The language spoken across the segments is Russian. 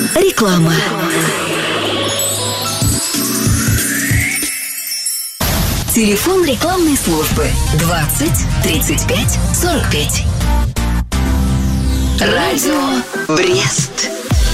Реклама. Телефон рекламной службы 20 35 45. Радио Брест.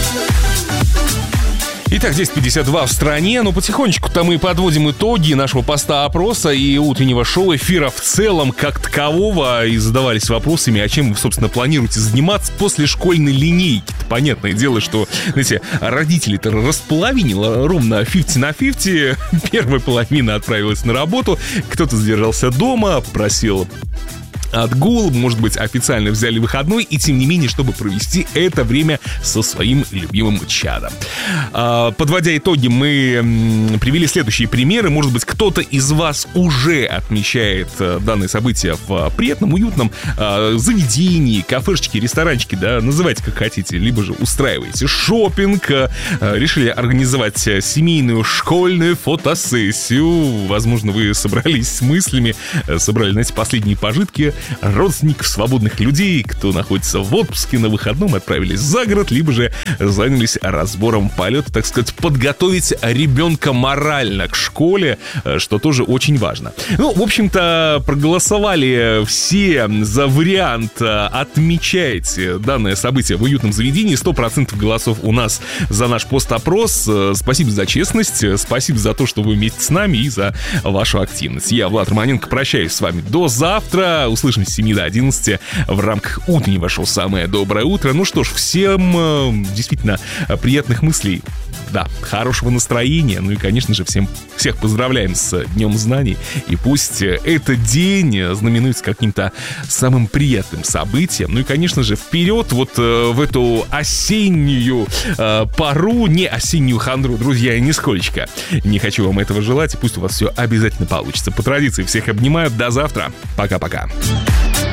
Итак, 10:52 в стране, но потихонечку-то мы подводим итоги нашего поста-опроса и утреннего шоу, эфира в целом как такового, и задавались вопросами, а чем вы, собственно, планируете заниматься после школьной линейки. Понятное дело, что, знаете, родители-то располовинило ровно 50 на 50, первая половина отправилась на работу, кто-то задержался дома, попросил отгул, может быть, официально взяли выходной, и тем не менее, чтобы провести это время со своим любимым чадом. Подводя итоги, мы привели следующие примеры. Может быть, кто-то из вас уже отмечает данное событие в приятном, уютном заведении, кафешечке, ресторанчике, да, называйте как хотите, либо же устраиваете шопинг, решили организовать семейную школьную фотосессию. Возможно, вы собрались с мыслями, собрали, знаете, последние пожитки родственников, свободных людей, кто находится в отпуске на выходном, отправились за город, либо же занялись разбором полета, так сказать, подготовить ребенка морально к школе, что тоже очень важно. Ну, в общем-то, проголосовали все за вариант «Отмечайте данное событие в уютном заведении». 100% голосов у нас за наш пост-опрос. Спасибо за честность, спасибо за то, что вы вместе с нами, и за вашу активность. Я, Влад Романенко, прощаюсь с вами до завтра. Услышимся с 7 до 11 в рамках утреннего шоу «Самое доброе утро». Ну что ж, всем действительно приятных мыслей. Да, хорошего настроения. Ну и, конечно же, всех поздравляем с Днем Знаний. И пусть этот день знаменуется каким-то самым приятным событием. Ну и, конечно же, вперед вот в эту осеннюю пору, не осеннюю хандру, друзья, нисколечко не хочу вам этого желать. И пусть у вас все обязательно получится. По традиции всех обнимаю. До завтра. Пока-пока.